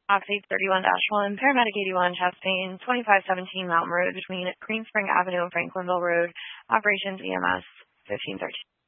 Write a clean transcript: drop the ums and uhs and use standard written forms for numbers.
Oxy 31-1, Paramedic 81, chest pain, 2517 Mountain Road between Green Spring Avenue and Franklinville Road, operations EMS 1513.